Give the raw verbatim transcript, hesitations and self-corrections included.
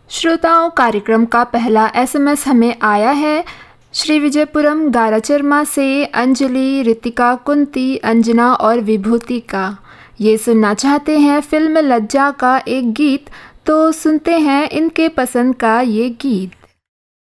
श्रोताओं, कार्यक्रम का पहला एसएमएस हमें आया है श्री विजयपुरम गाराचरमा से अंजलि, रितिका, कुंती, अंजना और विभूति का। ये सुनना चाहते हैं फिल्म लज्जा का एक गीत, तो सुनते हैं इनके पसंद का ये गीत।